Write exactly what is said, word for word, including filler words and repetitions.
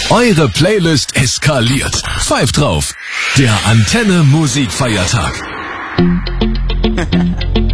Eure Playlist eskaliert. Pfeift drauf. Der Antenne Musikfeiertag.